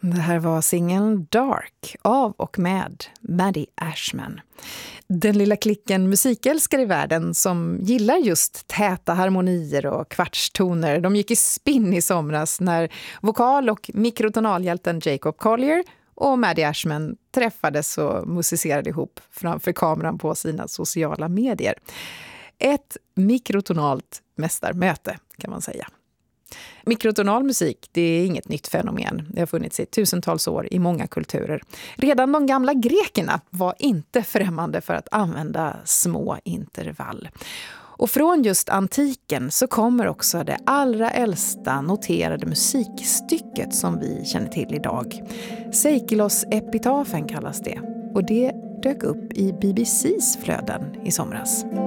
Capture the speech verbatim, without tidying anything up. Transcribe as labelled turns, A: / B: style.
A: Det här var singeln Dark av och med Maddie Ashman. Den lilla klicken musikälskare i världen som gillar just täta harmonier och kvartstoner. De gick i spinn i somras när vokal- och mikrotonalhjälten Jacob Collier och Maddie Ashman träffades och musicerade ihop framför kameran på sina sociala medier. Ett mikrotonalt mästarmöte kan man säga. Mikrotonal musik, det är inget nytt fenomen. Det har funnits i tusentals år i många kulturer. Redan de gamla grekerna var inte främmande för att använda små intervall. Och från just antiken så kommer också det allra äldsta noterade musikstycket som vi känner till idag. Seikilos-epitafen kallas det. Och det dök upp i B B C:s flöden i somras.